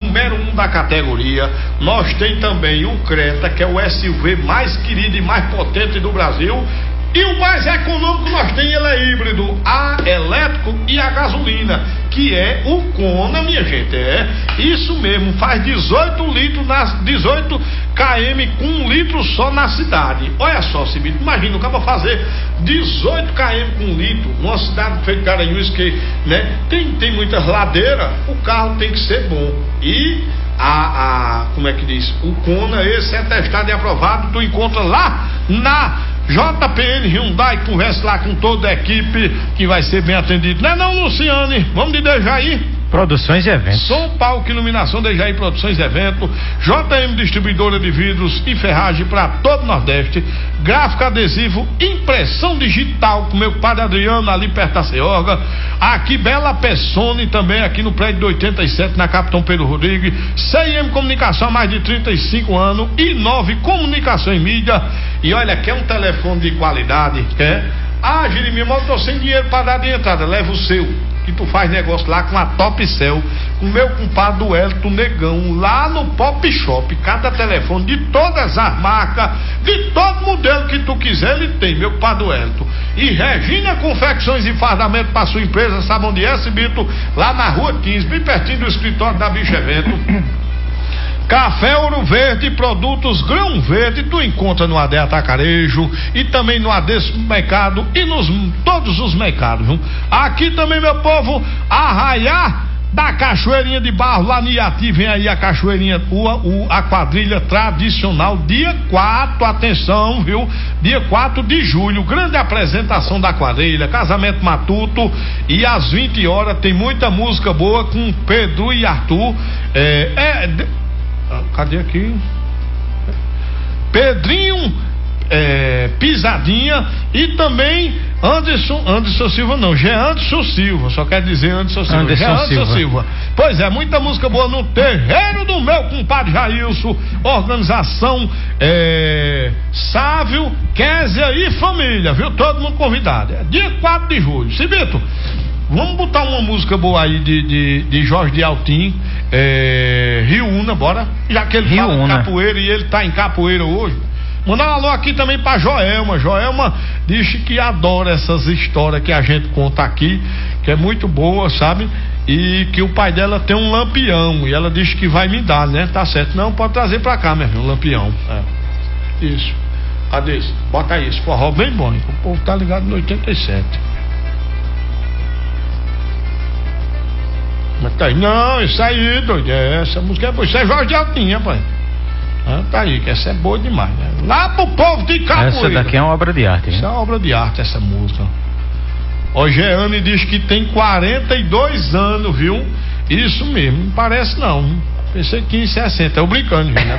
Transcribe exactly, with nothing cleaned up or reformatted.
número um da categoria. Nós tem também o Creta, que é o S U V mais querido e mais potente do Brasil. E o mais econômico que nós temos, ele é híbrido, a elétrico e a gasolina, que é o Kona, minha gente. É isso mesmo, faz dezoito litros, nas, dezoito quilômetros com um litro só na cidade. Olha só, Cibito, imagina, o cara fazer dezoito quilômetros com um litro numa cidade feita de Garanhuns, que, né, tem, tem muitas ladeiras, o carro tem que ser bom. E a, a como é que diz? O Kona, esse é testado e aprovado, tu encontra lá na J P N Hyundai, converse lá com toda a equipe que vai ser bem atendido. Não é não, Luciane? Vamos de Dejaí. Produções e eventos. Som, palco, iluminação, Dejaí Produções e Eventos. J M Distribuidora de vidros e ferragem para todo o Nordeste. Gráfico adesivo, impressão digital com meu padre Adriano ali perto da Ceorga. Aqui Bela Pessone também aqui no prédio do oitenta e sete na Capitão Pedro Rodrigues. C M Comunicação há mais de trinta e cinco anos. E nove Comunicação e Mídia. E olha, quer um telefone de qualidade? Quer? Ah, Jeremias, mas eu tô sem dinheiro para dar de entrada. Leva o seu, que tu faz negócio lá com a Top Cell, com o meu compadre do Elton Negão, lá no Pop Shop. Cada telefone de todas as marcas, de todo modelo que tu quiser, ele tem, meu compadre do Elton. E Regina Confecções e Fardamento para sua empresa, sabe onde é, Cibito? Lá na rua quinze, bem pertinho do escritório da Bicho Evento. Café Ouro Verde, produtos Grão Verde, tu encontra no A D Atacarejo e também no A D Supermercado e nos todos os mercados, viu? Aqui também, meu povo, Arraiá da Cachoeirinha de Barro, lá no Iati, vem aí a Cachoeirinha, o, o, a quadrilha tradicional, dia quatro, atenção, viu? Dia quatro de julho, grande apresentação da quadrilha, casamento matuto, e às vinte horas tem muita música boa com Pedro e Arthur. É, é cadê aqui? Pedrinho, é, Pisadinha e também Anderson, Anderson Silva não, Jean Anderson Silva, só quer dizer Anderson Silva. Anderson Jean Anderson Silva. Silva. Pois é, muita música boa no terreiro do meu compadre Jailson, organização é, Sávio, Kézia e família, viu? Todo mundo convidado. É dia quatro de julho. Cibito, vamos botar uma música boa aí de, de, de Jorge de Altim, é, Rio Una, bora? Já que ele Rio fala Una. em capoeira e ele tá em capoeira hoje. Mandar um alô aqui também pra Joelma. Joelma diz que adora essas histórias que a gente conta aqui, que é muito boa, sabe? E que o pai dela tem um lampião e ela diz que vai me dar, né? Tá certo. Não, pode trazer pra cá, meu filho, um lampião. É. Isso. Cadê? Bota aí, esse forró bem bom, hein? O povo tá ligado no oitenta e sete. Mas tá aí, não, isso aí, doido, é, essa música é boa, isso é Jorge de Altim, rapaz. Ah, tá aí, que essa é boa demais, né? Lá pro povo de capoeira. Essa daqui é uma obra de arte, hein? Isso é uma obra de arte, essa música. O Jeane diz que tem quarenta e dois anos, viu? Isso mesmo, não parece não. Pensei que tinha sessenta, eu brincando, gente, né?